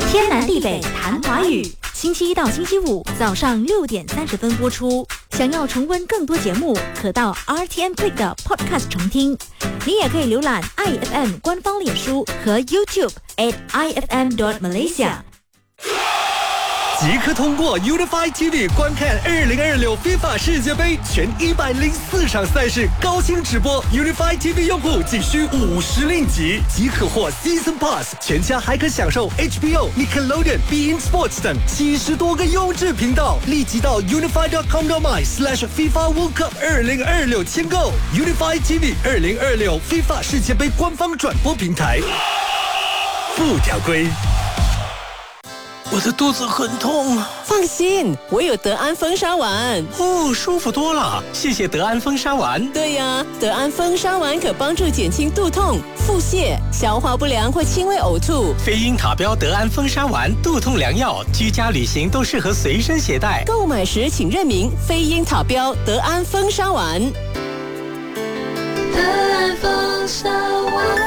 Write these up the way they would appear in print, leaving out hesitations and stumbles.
天南地北谈华语，星期一到星期五早上6:30播出。想要重温更多节目，可到 RTM Play 的 Podcast 重听。你也可以浏览 IFM 官方脸书和 YouTube @ifm.malaysia。 即刻通过 Unify TV 观看2026 FIFA 世界杯全104场赛事高清直播。Unify TV 用户仅需50令吉，即可获 Season Pass， 全家还可享受 HBO、Nickelodeon、beIN Sports 等70多个优质频道。立即到 unify.com.my/FIFA World Cup 2026签购 Unify TV 2026 FIFA 世界杯官方转播平台。附条规。 我的肚子很痛。 放心，我有德安风沙丸。 哦，舒服多了，谢谢德安风沙丸。 对呀，德安风沙丸可帮助减轻肚痛、腹泻、消化不良或轻微呕吐。 飞鹰塔标德安风沙丸，肚痛良药，居家旅行都适合随身携带。 购买时请认明飞鹰塔标德安风沙丸。 德安风沙丸。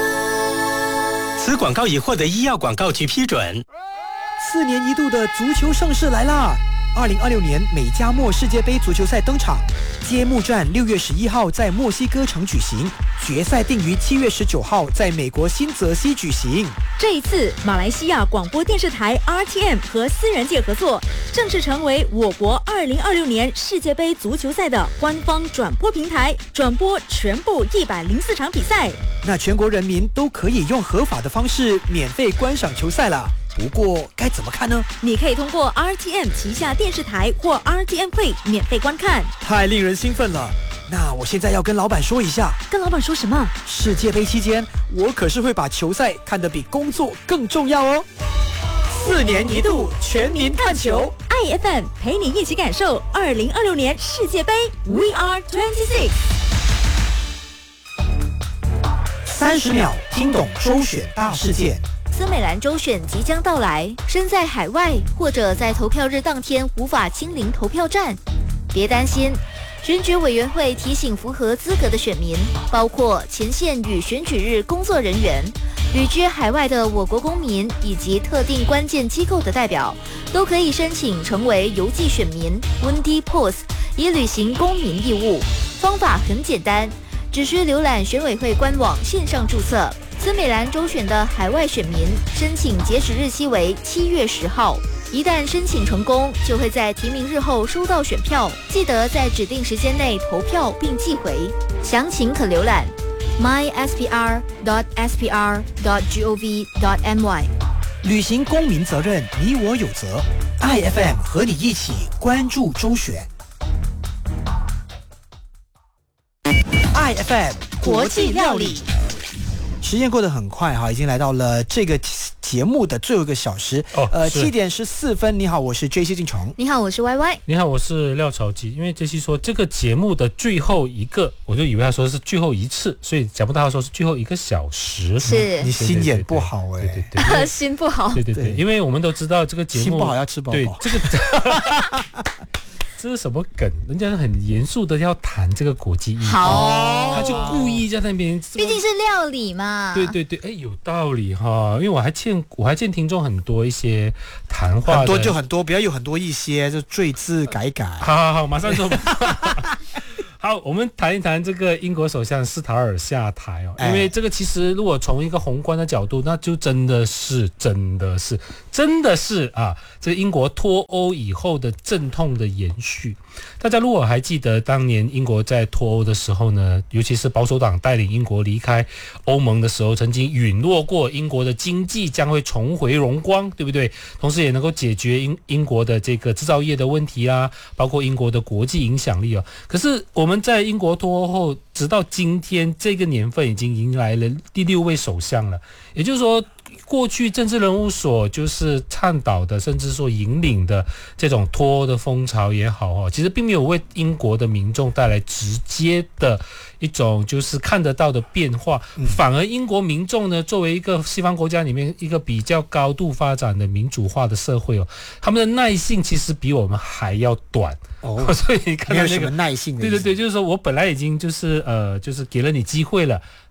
此广告已获得医药广告局批准。 4年一度的足球盛事来啦！2026年美加墨世界杯足球赛登场，揭幕战6月11号在墨西哥城举行，决赛定于7月19号在美国新泽西举行。 这一次，马来西亚广播电视台 RTM 和私人界合作，正式成为我国2026年世界杯足球赛的官方转播平台，转播全部104场比赛。 那全国人民都可以用合法的方式免费观赏球赛了。不过该怎么看呢？ 你可以通过 RTM 旗下电视台或 RTM Play 免费观看。 太令人兴奋了！那我现在要跟老板说一下。 跟老板说什么？ 世界杯期间，我可是会把球赛看得比工作更重要哦。4年一度全民看球 ，IFM 陪你一起感受2026年世界杯 We Are 26。 30秒听懂周选大事件。 森美兰周选即将到来，身在海外或者在投票日当天无法亲临投票站，别担心。选举委员会提醒符合资格的选民，包括前线与选举日工作人员、旅居海外的我国公民以及特定关键机构的代表，都可以申请成为邮寄选民 Wundi Post， 以履行公民义务。方法很简单，只需浏览选委会官网线上注册。森美兰周选的海外选民申请截止日期为7月10号，一旦申请成功，就会在提名日后收到选票，记得在指定时间内投票并寄回。详情可浏览 myspr.spr.gov.my。 履行公民责任，你我有责。IFM 和你一起关注周选。IFM 国际料理。 时间过得很快哈，已经来到了这个节目的最后1个小时。7点14分。你好，我是 JC 进崇。 你好，我是 YY。 你好，我是廖朝基。因为 JC 说这个节目的最后一个，我就以为他说是最后一次，所以讲不到他说是最后1个小时。 是， 你心眼不好对， 心不好。 对，因为我们都知道这个节目心不好要吃饱饱。 对，这个这是什么梗？人家很严肃的要谈这个国际议题，他就故意在那边， 毕竟是料理嘛。 对，有道理哈。因为我还欠听众很多一些谈话， 很多就很多，不要有很多一些，就赘字改。 好，马上说。好，我们谈一谈这个英国首相斯塔尔下台哦，因为这个其实如果从一个宏观的角度，那就真的是啊，这个英国脱欧以后的阵痛的延续。大家如果还记得当年英国在脱欧的时候呢，尤其是保守党带领英国离开欧盟的时候，曾经允诺过英国的经济将会重回荣光，对不对？同时也能够解决英国的这个制造业的问题啊，包括英国的国际影响力啊。可是我们在英国脱欧后，直到今天这个年份已经迎来了第6位首相了，也就是说，过去政治人物所就是倡导的，甚至说引领的这种脱欧的风潮也好，其实并没有为英国的民众带来直接的一种就是看得到的变化，反而英国民众呢，作为一个西方国家里面一个比较高度发展的民主化的社会他们的耐性其实比我们还要短。所以你看到那个没有什么耐性的意思。 对，就是说我本来已经就是给了你机会了，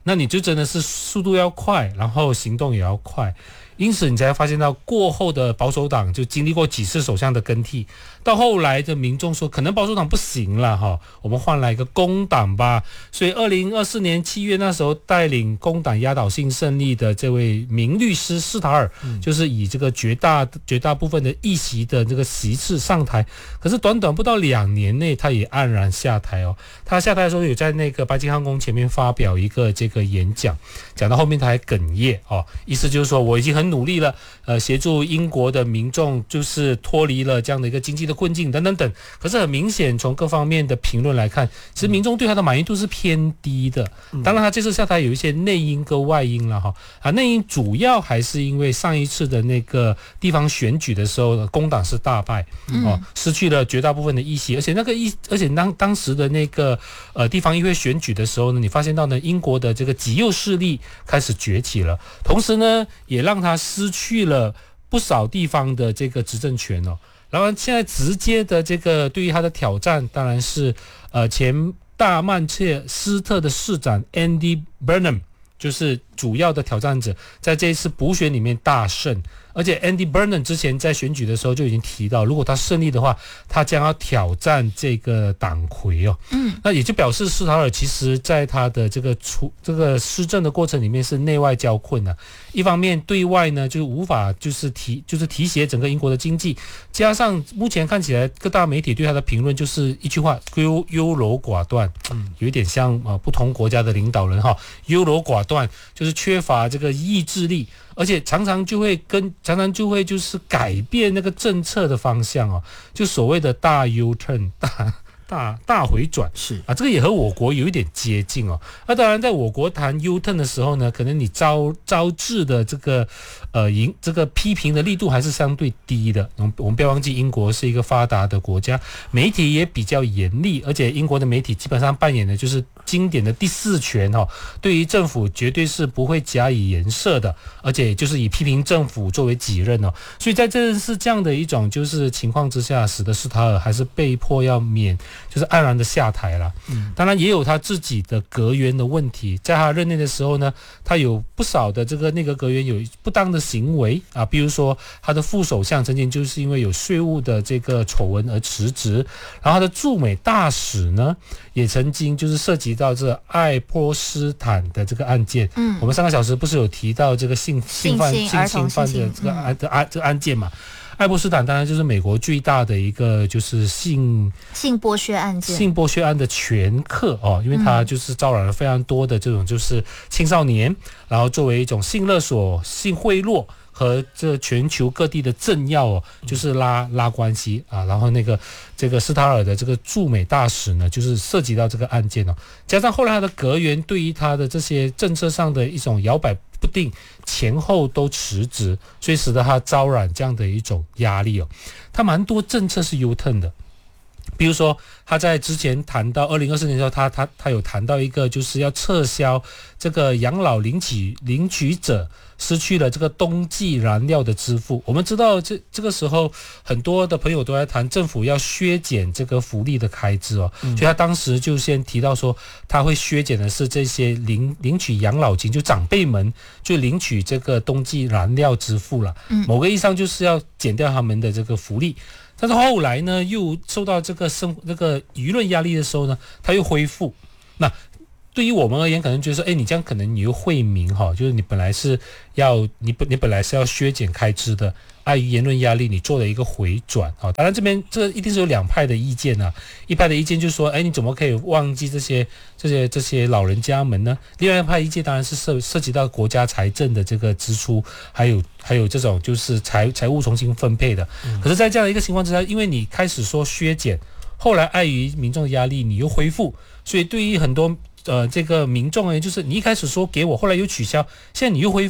那你就真的是速度要快，然后行动也要快。因此你才发现到过后的保守党就经历过几次首相的更替，到后来的民众说可能保守党不行了哈，我们换来一个工党吧。所以2024年7月那时候带领工党压倒性胜利的这位名律师斯塔尔，就是以这个绝大部分的议席的这个席次上台，可是短短不到2年内他也黯然下台哦。他下台的时候有在那个白金汉宫前面发表一个这个演讲，讲到后面他还哽咽哦，意思就是说我已经很努力了，协助英国的民众就是脱离了这样的一个经济的困境等等等。可是很明显从各方面的评论来看，其实民众对他的满意度是偏低的。当然他这次下台有一些内因跟外因了哈，内因主要还是因为上一次的那个地方选举的时候，工党是大败哦，失去了绝大部分的议席，而且当时的那个地方议会选举的时候呢，你发现到呢英国的这个极右势力开始崛起了，同时呢也让他失去了不少地方的这个执政权哦。然后现在直接的这个对于他的挑战，当然是前大曼彻斯特的市长 Andy Burnham 就是主要的挑战者，在这一次补选里面大胜。而且 Andy Burnham 之前在选举的时候就已经提到，如果他胜利的话，他将要挑战这个党魁哦。那也就表示斯塔尔其实在他的这个施政的过程里面是内外交困啊。一方面对外呢就无法就是提携整个英国的经济，加上目前看起来各大媒体对他的评论就是一句话，优柔寡断，有一点像不同国家的领导人哈，优柔寡断就是缺乏这个意志力。而且常常就会就是改变那个政策的方向哦，就所谓的大 U-turn 大回转是啊，这个也和我国有一点接近哦。那当然，在我国谈 U-turn 的时候呢，可能你招致的这个这个批评的力度还是相对低的。我们不要忘记，英国是一个发达的国家，媒体也比较严厉，而且英国的媒体基本上扮演的就是经典的第四权哦，对于政府绝对是不会假以颜色的，而且就是以批评政府作为己任哦。所以在这样的一种就是情况之下，使得斯塔尔还是被迫要就是黯然的下台了。当然也有他自己的阁员的问题，在他任内的时候呢，他有不少的这个内阁阁员有不当的行为啊，比如说他的副首相曾经就是因为有税务的这个丑闻而辞职，然后他的驻美大使呢也曾经就是涉及到这爱泼斯坦的这个案件。我们上个小时不是有提到这个性侵犯的这个案件嘛？爱泼斯坦当然就是美国最大的一个就是性剥削案件， 性剥削案的全客哦，因为他就是招揽了非常多的这种就是青少年，然后作为一种性勒索、性贿赂和这全球各地的政要哦，就是拉关系啊，然后这个斯塔尔的这个驻美大使呢，就是涉及到这个案件哦，加上后来他的阁员对于他的这些政策上的一种摇摆不定，前后都辞职，所以使得他招揽这样的一种压力哦。他蛮多政策是 U-turn 的，比如说他在之前谈到2024年的时候，他有谈到一个就是要撤销这个养老领取者失去了这个冬季燃料的支付。我们知道这个时候很多的朋友都在谈政府要削减这个福利的开支哦，所以他当时就先提到说他会削减的是这些领取养老金，就长辈们就领取这个冬季燃料支付了，某个意义上就是要减掉他们的这个福利。但是后来呢，又受到这个舆论压力的时候呢，他又恢复。那对于我们而言，可能觉得说，你这样可能你又惠民哈，就是你本来是要削减开支的，碍于言论压力，你做了一个回转啊。当然这一定是有两派的意见啊，一派的意见就是说，你怎么可以忘记这些老人家们呢？另外一派意见当然是涉及到国家财政的这个支出，还有这种就是财务重新分配的。可是，在这样的一个情况之下，因为你开始说削减，后来碍于民众的压力，你又恢复，所以对于很多这个民众就是你一开始说给我，后来又取消，现在你又恢复，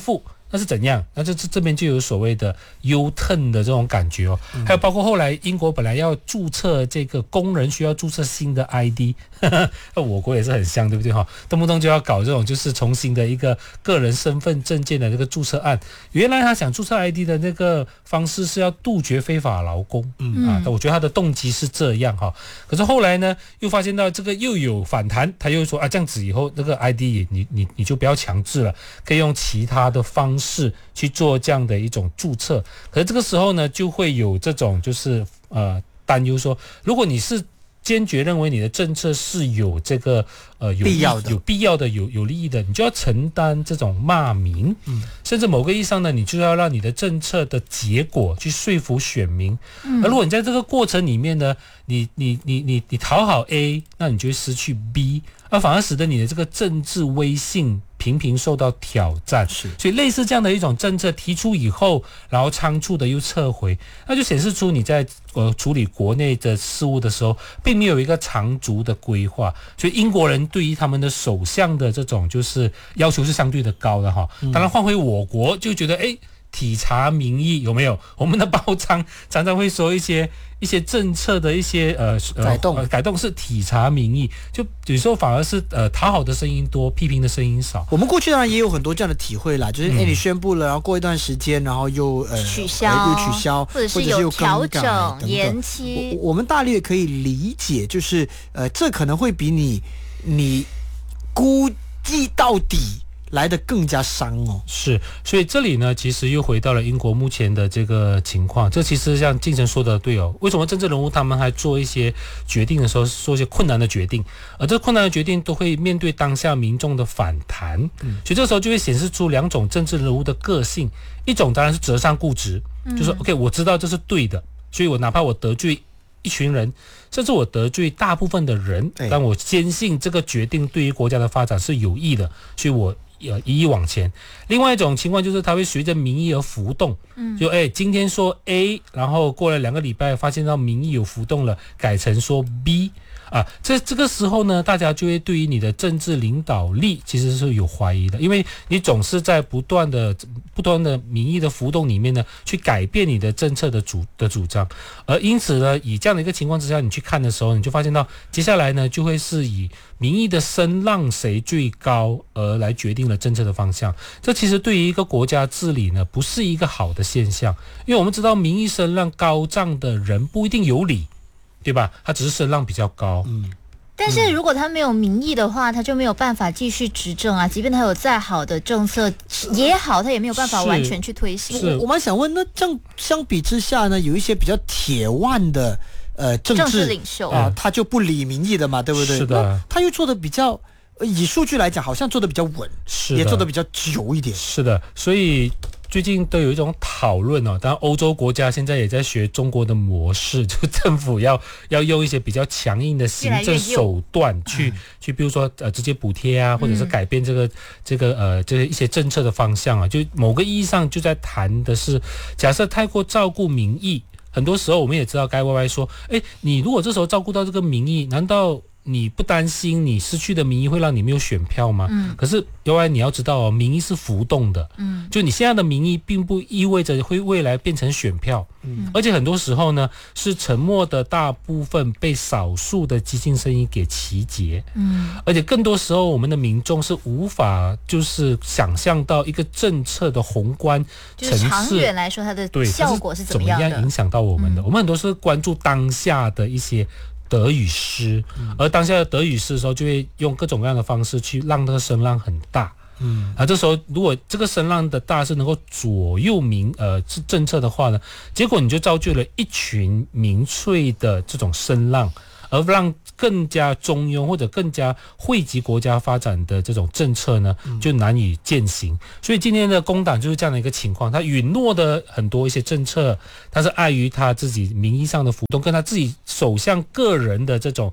那是怎样？那这边就有所谓的 U-turn 的这种感觉哦。还有包括后来英国本来要注册这个工人需要注册新的 ID， 我国也是很像，对不对哈？动不动就要搞这种就是重新的一个个人身份证件的这个注册案。原来他想注册 ID 的那个方式是要杜绝非法劳工，我觉得他的动机是这样哈。可是后来呢，又发现到这个又有反弹，他又说这样子以后那个 ID 你就不要强制了，可以用其他的方式去做这样的一种注册。可是这个时候呢，就会有这种就是担忧说，如果你是坚决认为你的政策是有这个有必要的有利益的，你就要承担这种骂名，甚至某个意义上呢，你就要让你的政策的结果去说服选民。而如果你在这个过程里面呢，你讨好 A， 那你就会失去 B， 而反而使得你的这个政治威信频频受到挑战。所以类似这样的一种政策提出以后，然后仓促的又撤回，那就显示出你在处理国内的事务的时候，并没有一个长足的规划。所以英国人对于他们的首相的这种就是要求是相对的高的哈。当然换回我国就觉得体察民意，有没有？我们的报章常常会说一些政策的一些改动是体察民意，就有时候反而是讨好的声音多，批评的声音少。 我们过去当然也有很多这样的体会啦，就是你宣布了，然后过一段时间，然后又取消，或者是有调整、延期。 我们大略可以理解，就是这可能会比你估计到底来得更加伤哦。 是，所以这里呢，其实又回到了英国目前的这个情况。这其实像晋成说的对哦，为什么政治人物他们还做一些决定的时候，做一些困难的决定，而这困难的决定都会面对当下民众的反弹。所以这时候就会显示出两种政治人物的个性，一种当然是择善固执，就是 OK， 我知道这是对的，所以我哪怕我得罪一群人，甚至我得罪大部分的人，但我坚信这个决定对于国家的发展是有益的，所以我一往前。另外一种情况就是它会随着民意而浮动，就今天说 A， 然后过了2个礼拜发现到民意有浮动了，改成说 B。这个时候呢，大家就会对于你的政治领导力其实是有怀疑的，因为你总是在不断的民意的浮动里面呢，去改变你的政策的主张，而因此呢，以这样的一个情况之下，你去看的时候，你就发现到接下来呢，就会是以民意的声浪谁最高而来决定了政策的方向。这其实对于一个国家治理呢，不是一个好的现象，因为我们知道民意声浪高涨的人不一定有理，对吧？他只是声浪比较高。 但是如果他没有民意的话，他就没有办法继续执政啊。即便他有再好的政策也好，他也没有办法完全去推行。 我们想问，那这样相比之下呢，有一些比较铁腕的政治领袖他就不理民意的嘛，对不对？ 是的， 他又做的比较以数据来讲，好像做的比较稳，也做的比较久一点。 是的，所以最近都有一种讨论哦，当然欧洲国家现在也在学中国的模式，就政府要用一些比较强硬的行政手段去比如说直接补贴啊，或者是改变这一些政策的方向啊，就某个意义上就在谈的是，假设太过照顾民意，很多时候我们也知道，该 YY 说，你如果这时候照顾到这个民意，难道你不担心你失去的民意会让你没有选票吗？可是YY你要知道哦，民意是浮动的，就你现在的民意并不意味着会未来变成选票，而且很多时候呢，是沉默的大部分被少数的激进声音给集结，而且更多时候我们的民众是无法就是想象到一个政策的宏观层次， 就是长远来说它的效果是怎么样的， 影响到我们的。我们很多是关注当下的一些得与失，而当下的得与失的时候，就会用各种各样的方式去让那个声浪很大。这时候如果这个声浪的大是能够左右政策的话呢，结果你就造就了一群民粹的这种声浪，而让更加中庸或者更加惠及国家发展的这种政策呢，就难以践行。所以今天的工党就是这样的一个情况，他允诺的很多一些政策，但是碍于他自己名义上的浮动，跟他自己首相个人的这种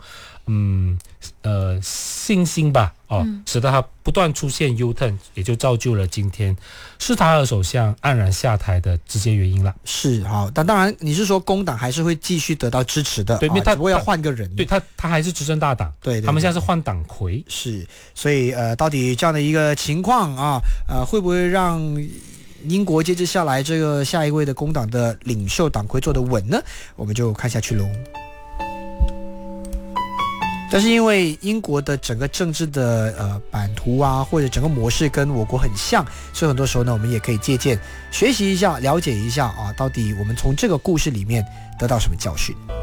信心吧，使得他不断出现 U-turn， 也就造就了今天施塔尔首相黯然下台的直接原因了。 是好，但当然你是说工党还是会继续得到支持的， 对，因为他只不过要换个人， 对他还是执政大党， 对， 他们现在是换党魁， 是，所以到底这样的一个情况会不会让英国接着下来这个下一位的工党的领袖党魁做得稳呢？我们就看下去喽。但是因为英国的整个政治的版图啊，或者整个模式跟我国很像，所以很多时候呢，我们也可以借鉴、学习一下、了解一下啊，到底我们从这个故事里面得到什么教训。